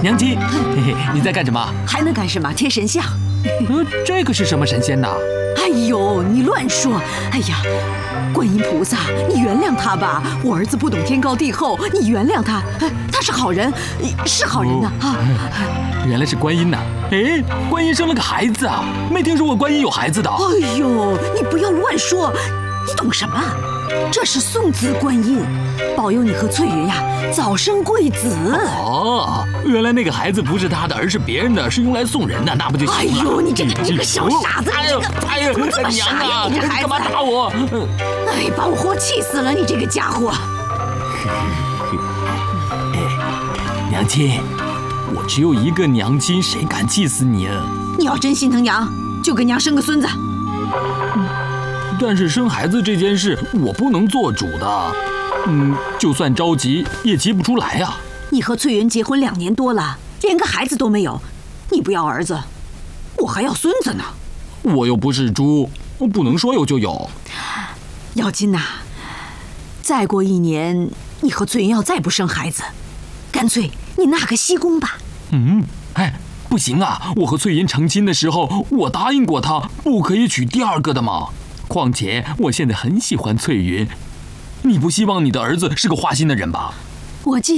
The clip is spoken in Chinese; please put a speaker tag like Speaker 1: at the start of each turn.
Speaker 1: 娘亲，嘿嘿，你在干什么？
Speaker 2: 还能干什么？贴神像。
Speaker 1: 这个是什么神仙呐？
Speaker 2: 哎呦，你乱说！哎呀，观音菩萨，你原谅他吧。我儿子不懂天高地厚，你原谅他。他是好人，是好人呐啊！
Speaker 1: 原来是观音呐！哎，观音生了个孩子啊！没听说过观音有孩子的。
Speaker 2: 哎呦，你不要乱说，你懂什么？这是送子观音，保佑你和翠云呀早生贵子。
Speaker 1: 哦，原来那个孩子不是他的，而是别人的，是用来送人的，那不就行了？
Speaker 2: 哎呦，你这个小傻子，
Speaker 1: 哎呀，
Speaker 2: 怎么这么
Speaker 1: 娘
Speaker 2: 傻呀？
Speaker 1: 啊！
Speaker 2: 你这孩子，
Speaker 1: 干嘛打我？
Speaker 2: 哎，把我活气死了！你这个家伙！
Speaker 1: 娘亲，我只有一个娘亲，谁敢气死你啊？
Speaker 2: 你要真心疼娘，就给娘生个孙子。
Speaker 1: 但是生孩子这件事我不能做主的，就算着急也急不出来呀。
Speaker 2: 你和翠云结婚2年多了，连个孩子都没有，你不要儿子，我还要孙子呢。
Speaker 1: 我又不是猪，我不能说有就有。
Speaker 2: 瑶金呐，再过1年，你和翠云要再不生孩子，干脆你纳个西宫吧。
Speaker 1: 哎，不行啊！我和翠云成亲的时候，我答应过她，不可以娶第2个的嘛。况且我现在很喜欢翠云，你不希望你的儿子是个花心的人吧？
Speaker 2: 我记。